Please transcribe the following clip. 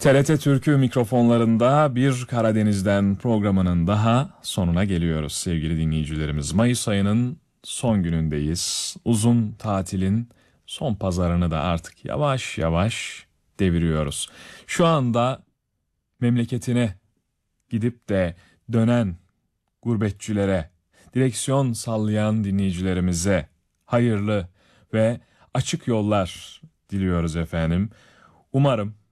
TRT Türkü mikrofonlarında bir Karadeniz'den programının daha sonuna geliyoruz sevgili dinleyicilerimiz. Mayıs ayının son günündeyiz. Uzun tatilin son pazarını da artık yavaş yavaş deviriyoruz. Şu anda memleketine gidip de dönen gurbetçilere, direksiyon sallayan dinleyicilerimize hayırlı ve açık yollar diliyoruz efendim. Umarım